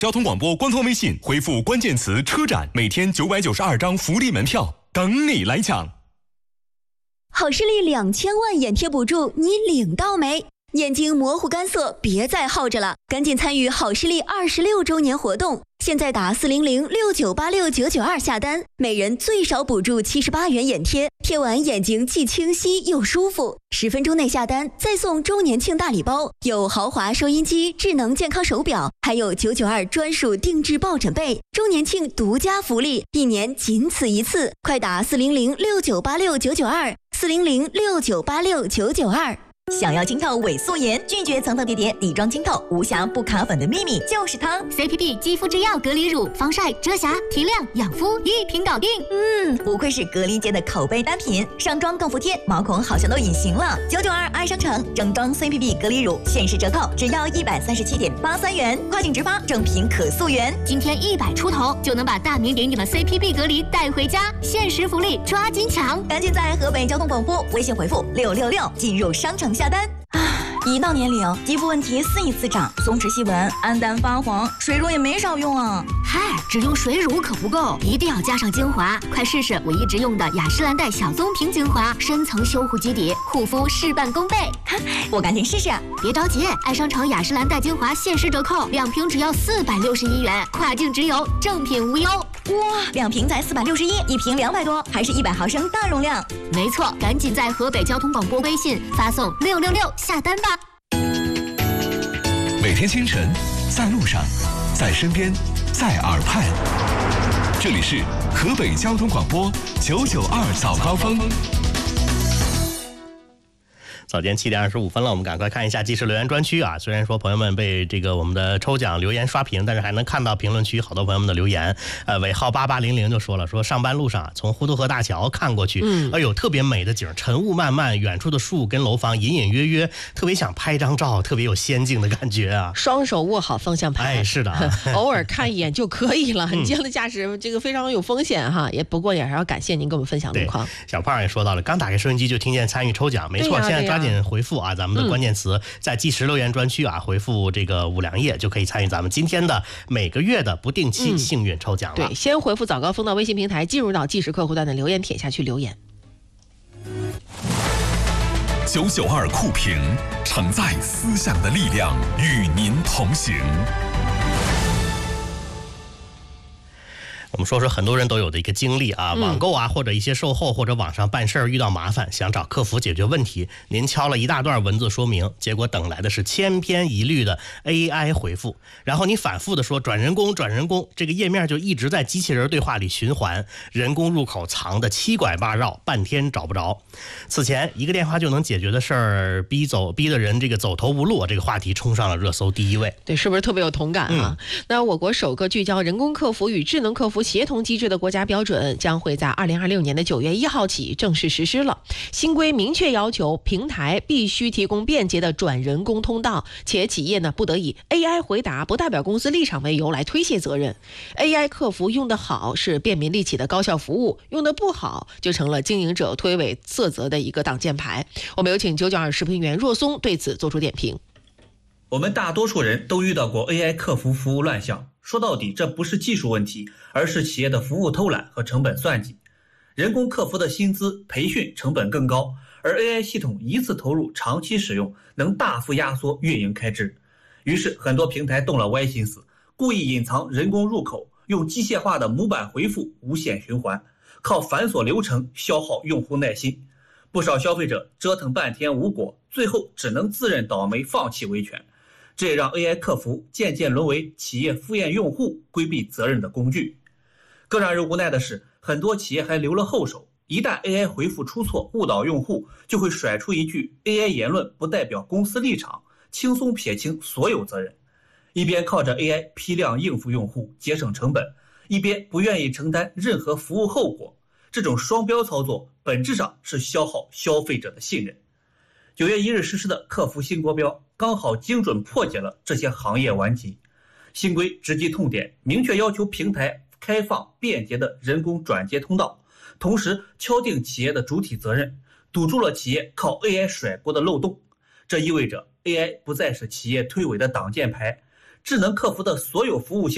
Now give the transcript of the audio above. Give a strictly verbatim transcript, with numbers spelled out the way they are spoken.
交通广播官方微信回复关键词车展，每天九百九十二张福利门票等你来抢。 好视力两千万眼贴补助，你领到没？眼睛模糊干涩，别再耗着了，赶紧参与好视力二十六周年活动！现在打四零零六九八六九九二下单，每人最少补助七十八元眼贴，贴完眼睛既清晰又舒服。十分钟内下单，再送周年庆大礼包，有豪华收音机、智能健康手表，还有九九二专属定制抱枕被。周年庆独家福利，一年仅此一次，快打四零零六九八六九九二，四零零六九八六九九二。 想要清透伪素颜，拒绝层层叠叠底妆清透，无瑕不卡粉的秘密就是它 C P P 肌肤之钥隔离乳，防晒、遮瑕、提亮、养肤一瓶搞定。 嗯，不愧是隔离界的口碑单品，上妆更服帖，毛孔好像都隐形了。九九二爱商城正装 C P P 隔离乳限时折扣，只要一百三十七点八三元，跨境直发，正品可溯源。 今天一百出头就能把大名鼎鼎的 C P P 隔离带回家，限时福利抓紧抢！ 赶紧在河北交通广播微信回复六六六进入商城下单。一到年龄，肌肤问题肆意滋长，松弛细纹、暗淡发黄，水乳也没少用啊。 嗨，只用水乳可不够，一定要加上精华。快试试我一直用的雅诗兰黛小棕瓶精华，深层修护基底，护肤事半功倍。 我赶紧试试。 别着急，爱商城雅诗兰黛精华限时折扣，两瓶只要四百六十一元，跨境直邮，正品无忧。 哇，两瓶才四百六十一，一瓶两百多，还是一百毫升大容量。 没错，赶紧在河北交通广播微信发送六六六下单吧。 每天清晨，在路上，在身边，在耳畔，这里是河北交通广播九九二早高峰。 早间七点二十五分了，我们赶快看一下即时留言专区啊。虽然说朋友们被这个我们的抽奖留言刷屏，但是还能看到评论区好多朋友们的留言。呃，尾号八八零零就说了，说上班路上从滹沱河大桥看过去，嗯，哎呦，特别美的景，晨雾漫漫，远处的树跟楼房隐隐约约，特别想拍张照，特别有仙境的感觉啊。 双手握好方向盘， 哎，是的， 偶尔看一眼就可以了。你这样的驾驶，这个非常有风险哈。也不过也还要感谢您跟我们分享路况。 小胖也说到了，刚打开收音机就听见参与抽奖，没错，现在抓紧回复啊，咱们的关键词、嗯、在即时留言专区啊，回复这个五粮液就可以参与咱们今天的每个月的不定期幸运抽奖了、 嗯、对，先回复早高峰到微信平台，进入到即时客户端的留言帖下去留言。 九九二酷评，承载思想的力量，与您同行。 我们说说很多人都有的一个经历啊，网购啊，或者一些售后或者网上办事儿遇到麻烦，想找客服解决问题，您敲了一大段文字说明，结果等来的是千篇一律的 A I 回复，然后你反复的说转人工转人工，这个页面就一直在机器人对话里循环，人工入口藏的七拐八绕，半天找不着。此前一个电话就能解决的事儿，逼走逼的人这个走投无路，这个话题冲上了热搜第一位。 对，是不是特别有同感啊？嗯、那我国首个聚焦人工客服与智能客服协同机制的国家标准将会在二零二六年的九月一号起正式实施了。新规明确要求平台必须提供便捷的转人工通道，且企业呢不得以 A I 回答不代表公司立场为由来推卸责任。A I 客服用得好是便民利企的高效服务，用得不好就成了经营者推诿责责的一个挡箭牌。我们有请九九二视频员若松对此做出点评。 我们大多数人都遇到过 A I 客服服务乱象，说到底这不是技术问题，而是企业的服务偷懒和成本算计。人工客服的薪资培训成本更高，而 A I 系统一次投入长期使用能大幅压缩运营开支。于是很多平台动了歪心思，故意隐藏人工入口，用机械化的模板回复无限循环，靠繁琐流程消耗用户耐心。不少消费者折腾半天无果，最后只能自认倒霉放弃维权。这也让 A I 客服渐渐沦为企业敷衍用户、规避责任的工具。更让人无奈的是，很多企业还留了后手，一旦 A I 回复出错误导用户，就会甩出一句 A I 言论不代表公司立场，轻松撇清所有责任。一边靠着 A I 批量应付用户节省成本，一边不愿意承担任何服务后果，这种双标操作本质上是消耗消费者的信任。九月一日实施的客服新国标刚好精准破解了这些行业顽疾。新规直击痛点，明确要求平台开放便捷的人工转接通道，同时敲定企业的主体责任，堵住了企业靠 A I 甩锅的漏洞。这意味着 A I 不再是企业推诿的挡箭牌，智能客服的所有服务性